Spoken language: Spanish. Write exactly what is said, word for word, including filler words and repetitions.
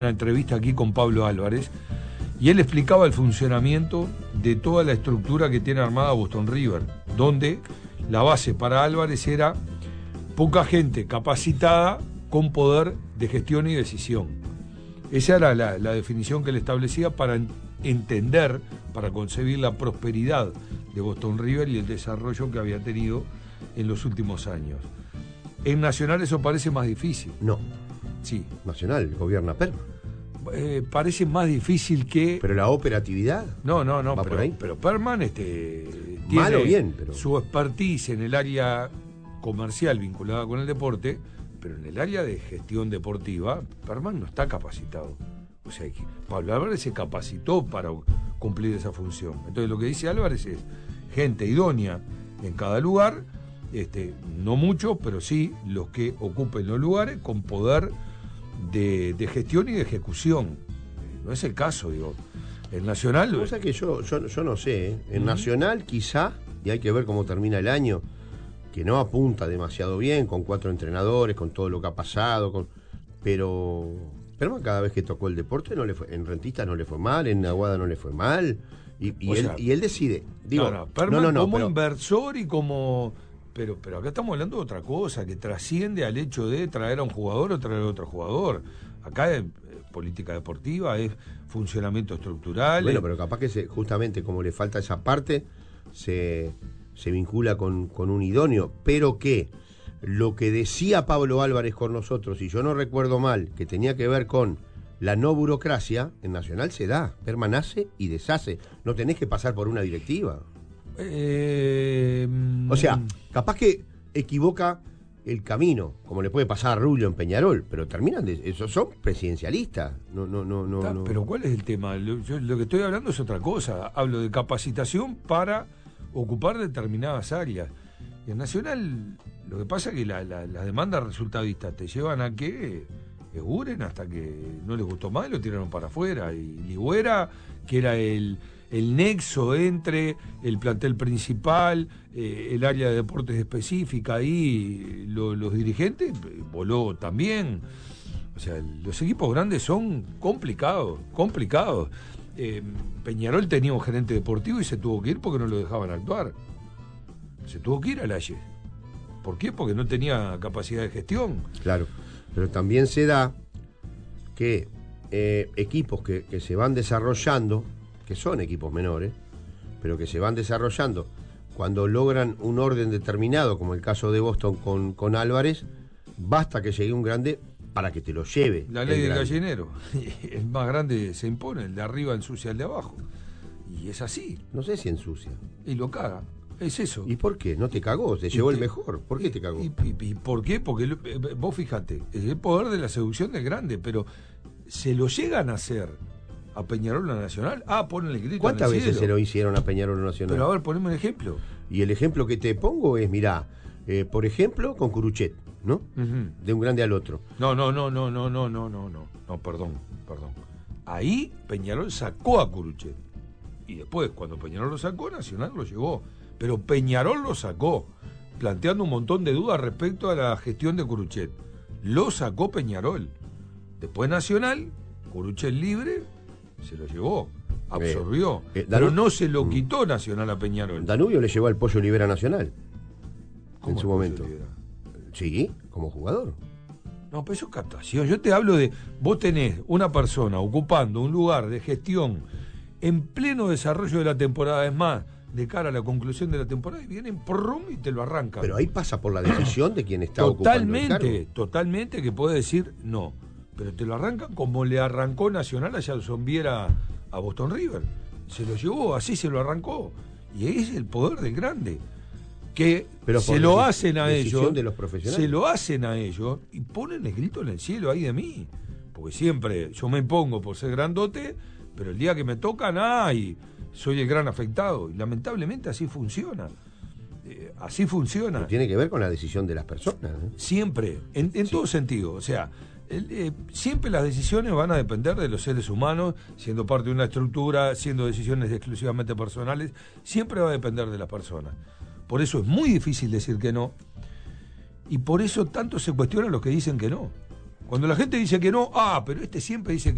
Una entrevista aquí con Pablo Álvarez y él explicaba el funcionamiento de toda la estructura que tiene armada Boston River, donde la base para Álvarez era poca gente capacitada con poder de gestión y decisión. Esa era la, la definición que él establecía para entender, para concebir la prosperidad de Boston River y el desarrollo que había tenido en los últimos años. En Nacional eso parece más difícil. No. Sí. Nacional gobierna Perma. Eh, parece más difícil que... Pero la operatividad... No, no, no, ¿va pero, por ahí? pero Perman este, Mal o tiene bien, pero... su expertise en el área comercial vinculada con el deporte, pero en el área de gestión deportiva, Perman no está capacitado. O sea, Pablo Álvarez se capacitó para cumplir esa función. Entonces lo que dice Álvarez es gente idónea en cada lugar, este, no muchos, pero sí los que ocupen los lugares con poder de, de gestión y de ejecución. No es el caso, digo. El Nacional... O sea que yo, yo, yo no sé, ¿eh? En uh-huh. Nacional quizá, y hay que ver cómo termina el año, que no apunta demasiado bien, con cuatro entrenadores, con todo lo que ha pasado, con pero... Pero cada vez que tocó el deporte no le fue, en Rentistas no le fue mal, en Aguada no le fue mal, y, y, él, sea, y él decide. Digo, no, no, no, no, no, como pero, inversor y como... Pero, pero acá estamos hablando de otra cosa, que trasciende al hecho de traer a un jugador o traer a otro jugador. Acá es eh, política deportiva, es funcionamiento estructural. Bueno, es... pero capaz que se, justamente como le falta esa parte, se, se vincula con, con un idóneo. Pero que lo que decía Pablo Álvarez con nosotros, y yo no recuerdo mal, que tenía que ver con la no burocracia, en Nacional se da, permanece y deshace. No tenés que pasar por una directiva. Eh, o sea, capaz que equivoca el camino, como le puede pasar a Rubio en Peñarol, pero terminan de esos son presidencialistas. No, no, no, no, Está, no. Pero ¿cuál es el tema? Lo, yo, lo que estoy hablando es otra cosa. Hablo de capacitación para ocupar determinadas áreas. Y en Nacional, lo que pasa es que la, la, las demandas resultadistas te llevan a que eguren hasta que no les gustó más y lo tiraron para afuera. Y Ligüera, que era el el nexo entre el plantel principal, eh, el área de deportes específica y lo, los dirigentes, voló también. O sea, los equipos grandes son complicados, complicados. Eh, Peñarol tenía un gerente deportivo y se tuvo que ir porque no lo dejaban actuar. Se tuvo que ir al Aye. ¿Por qué? Porque no tenía capacidad de gestión. Claro, pero también se da que eh, equipos que, que se van desarrollando, que son equipos menores, pero que se van desarrollando, cuando logran un orden determinado, como el caso de Boston con, con Álvarez, basta que llegue un grande para que te lo lleve. La ley del gallinero. El más grande se impone, el de arriba ensucia al de abajo. Y es así. No sé si ensucia. Y lo caga. Es eso. ¿Y por qué? ¿No te cagó? ¿Te llevó te, el mejor? ¿Por qué y, te cagó? Y, y, y ¿por qué? Porque vos fíjate, es el poder de la seducción del grande, pero se lo llegan a hacer a Peñarol Nacional. Ah, ponen el grito. ¿Cuántas en el veces cielo? se lo hicieron a Peñarol Nacional? Pero a ver, poneme un ejemplo. Y el ejemplo que te pongo es, mirá, eh, por ejemplo, con Curuchet, ¿no? Uh-huh. De un grande al otro. No, no, no, no, no, no, no, no, no. No, perdón, perdón. Ahí Peñarol sacó a Curuchet. Y después, cuando Peñarol lo sacó, Nacional lo llevó. Pero Peñarol lo sacó, planteando un montón de dudas respecto a la gestión de Curuchet. Lo sacó Peñarol. Después Nacional, Curuchet libre, se lo llevó, absorbió. Eh, eh, pero no se lo quitó Nacional a Peñarol. Danubio le llevó al Pollo Libera Nacional. ¿Cómo en su momento. Sí, como jugador. No, pero eso es captación. Yo te hablo de, vos tenés una persona ocupando un lugar de gestión en pleno desarrollo de la temporada, es más, de cara a la conclusión de la temporada, y vienen prum y te lo arrancan. Pero ahí pasa por la decisión de quien está ocupando el cargo. Totalmente, totalmente, que puede decir no. Pero te lo arrancan como le arrancó Nacional a Jacksonville a Boston River. Se lo llevó, así se lo arrancó. Y es el poder del grande. Que pero se lo hacen a ellos, de los profesionales. se lo hacen a ellos y ponen el grito en el cielo ahí de mí. Porque siempre yo me pongo por ser grandote, pero el día que me tocan, ¡ay! Soy el gran afectado. Y lamentablemente así funciona. Eh, así funciona. Pero tiene que ver con la decisión de las personas, ¿eh? Siempre, en, en sí. todo sentido. O sea, el, eh, siempre las decisiones van a depender de los seres humanos, siendo parte de una estructura, siendo decisiones exclusivamente personales, siempre va a depender de las personas. Por eso es muy difícil decir que no. Y por eso tanto se cuestionan los que dicen que no. Cuando la gente dice que no, ah, pero este siempre dice que